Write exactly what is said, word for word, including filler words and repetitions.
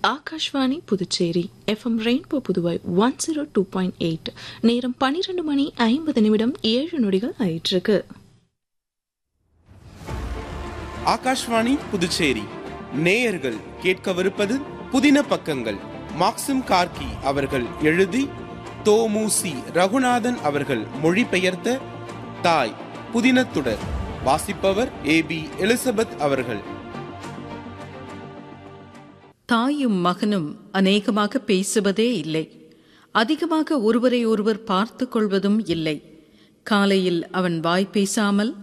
Akashvani Puducherry FM rainbow Puduvai one zero two point eight. நேரம் பனிரெண்டு மணி ஐம்பது நிமிடம் ஏழு நொடிகள் ஆயிற்றுக்கு. ஆகாஷ்வாணி புதுச்சேரி நேயர்கள் கேட்கவிருப்பது புதின பக்கங்கள். மாக்சிம் கார்கி அவர்கள் எழுதி தோமுசி ரகுநாதன் அவர்கள் மொழிபெயர்த்த தாய் புதினத்துடர். வாசிப்பவர் ஏ பி எலிசபெத் அவர்கள். தாயும் மகனும் அநேகமாக பேசுவதே இல்லை. அதிகமாக ஒருவரை ஒருவர் பார்த்து கொள்வதும் இல்லை. காலையில் அவன் வாய் பேசாமல்